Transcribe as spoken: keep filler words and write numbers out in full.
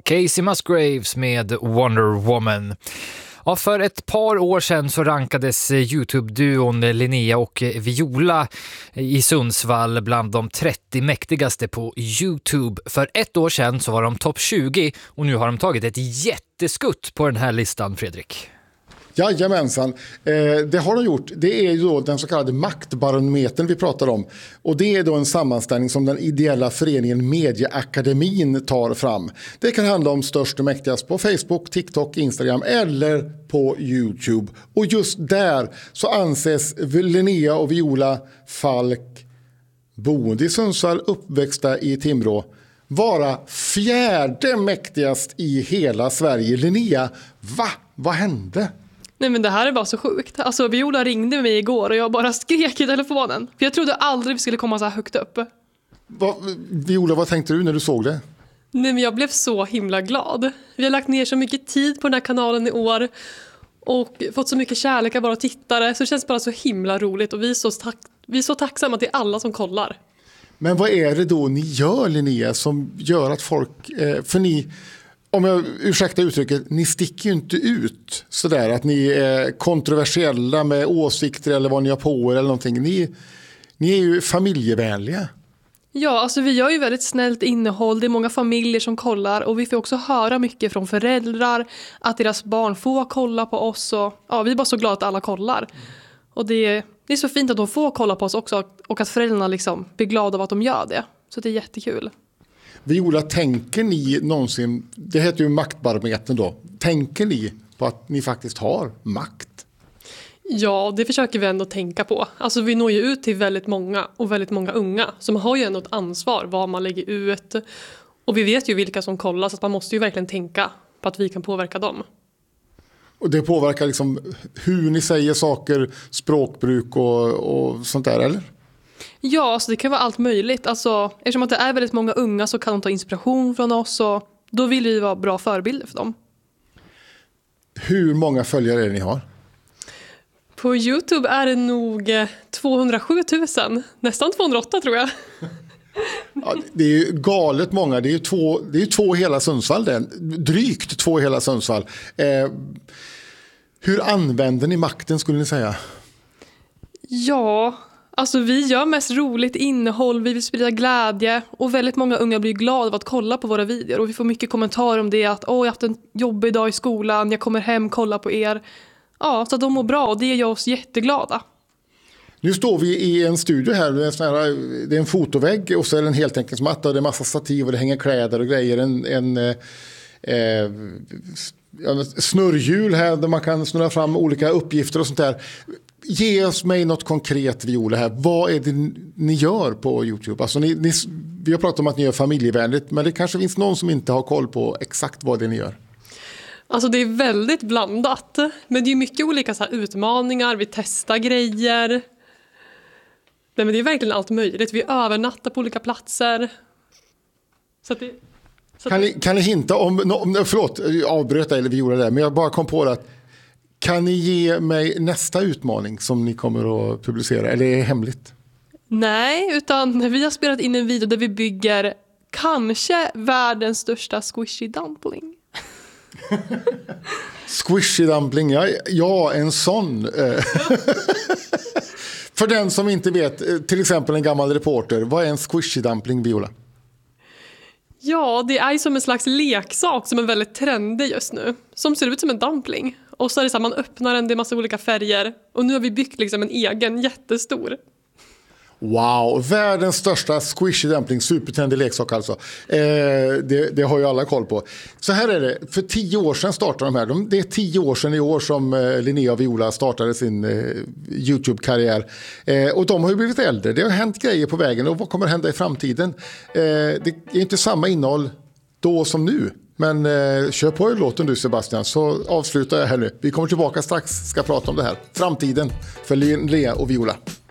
Casey Musgraves med Wonder Woman. Ja, för ett par år sedan så rankades YouTube-duon Linnea och Viola i Sundsvall bland de trettio mäktigaste på YouTube. För ett år sedan så var de topp tjugo och nu har de tagit ett jätteskutt på den här listan, Fredrik. Jajamensan, eh, det har de gjort. Det är ju då den så kallade maktbarometern vi pratar om. Och det är då en sammanställning som den ideella föreningen Medieakademin tar fram. Det kan handla om störst och mäktigast på Facebook, TikTok, Instagram eller på YouTube. Och just där så anses Linnea och Viola Falk, boende i Sundsvall, uppväxta i Timrå, vara fjärde mäktigast i hela Sverige. Linnea, va? Vad hände? Nej, men det här är bara så sjukt. Alltså Viola ringde mig igår och jag bara skrek i telefonen. För jag trodde aldrig vi skulle komma så här högt upp. Va, Viola, vad tänkte du när du såg det? Nej, men jag blev så himla glad. Vi har lagt ner så mycket tid på den här kanalen i år. Och fått så mycket kärlek av våra tittare. Så det känns bara så himla roligt. Och vi är så, tack- vi är så tacksamma till alla som kollar. Men vad är det då ni gör, Linnea, som gör att folk... Eh, för ni... Om jag ursäktar uttrycket, ni sticker ju inte ut sådär att ni är kontroversiella med åsikter eller vad ni har på er eller någonting. Ni, ni är ju familjevänliga. Ja, alltså vi gör ju väldigt snällt innehåll. Det är många familjer som kollar och vi får också höra mycket från föräldrar att deras barn får kolla på oss. Och, ja, vi är bara så glada att alla kollar. Mm. Och det, det är så fint att de får kolla på oss också och att föräldrarna liksom blir glada av att de gör det. Så det är jättekul. Viola, tänker ni någonsin, det heter ju maktbarometern då, tänker ni på att ni faktiskt har makt? Ja, det försöker vi ändå tänka på. Alltså vi når ju ut till väldigt många och väldigt många unga som har ju ändå ett ansvar vad man lägger ut. Och vi vet ju vilka som kollar så att man måste ju verkligen tänka på att vi kan påverka dem. Och det påverkar liksom hur ni säger saker, språkbruk och, och sånt där, eller? Ja, alltså det kan vara allt möjligt. Alltså, eftersom att det är väldigt många unga så kan de ta inspiration från oss och då vill vi vara bra förebilder för dem. Hur många följare är det ni har? På YouTube är det nog tvåhundrasju tusen, nästan tvåhundraåtta tror jag. Ja, det är ju galet många, det är ju två, det är ju två hela Sundsvall, det är drygt två hela Sundsvall. Eh, hur använder ni makten skulle ni säga? Ja... Alltså vi gör mest roligt innehåll, vi vill sprida glädje och väldigt många unga blir glada av att kolla på våra videor och vi får mycket kommentarer om det att åh, jag har haft en jobbig dag i skolan, jag kommer hem, kolla på er. Ja, så att de mår bra och det gör oss jätteglada. Nu står vi i en studio här, det är en, sån här, det är en fotovägg och så är det en heltäckningsmatta och det är massa stativ och det hänger kläder och grejer, en, en eh, eh, snurrhjul här där man kan snurra fram olika uppgifter och sånt där. Ge oss mig något konkret, Viola, här. Vad är det ni gör på YouTube? Alltså ni, ni, vi har pratat om att ni gör familjevänligt, men det kanske finns någon som inte har koll på exakt vad det ni gör. Alltså det är väldigt blandat. Men det är mycket olika så här utmaningar, vi testar grejer. Nej, men det är verkligen allt möjligt. Vi övernattar på olika platser. Så att det, så kan, att ni, kan ni hinta om, om förlåt, avbröt eller Viola där, men jag bara kom på det att kan ni ge mig nästa utmaning som ni kommer att publicera? Eller är det hemligt? Nej, utan vi har spelat in en video där vi bygger kanske världens största squishy dumpling. Squishy dumpling, ja, ja en sån. För den som inte vet, till exempel en gammal reporter, vad är en squishy dumpling, Viola? Ja, det är som en slags leksak som är väldigt trendig just nu. Som ser ut som en dumpling. Och så är det så här, man öppnar den, det är massa olika färger. Och nu har vi byggt liksom en egen jättestor. Wow, världens största squishy dumpling, supertändig leksak alltså. Eh, det, det har ju alla koll på. Så här är det, för tio år sedan startade de här. De, det är tio år sedan i år som eh, Linnea och Viola startade sin eh, YouTube-karriär. Eh, och de har ju blivit äldre, det har hänt grejer på vägen. Och vad kommer hända i framtiden? Eh, det är inte samma innehåll då som nu. Men eh, kör på låten du Sebastian, så avslutar jag här nu. Vi kommer tillbaka strax, ska prata om det här. Framtiden för Linnea och Viola.